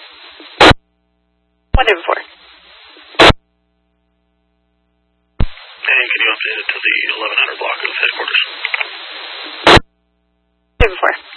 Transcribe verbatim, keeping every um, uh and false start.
One David four. And can you update it to the eleven hundred block of headquarters? David four.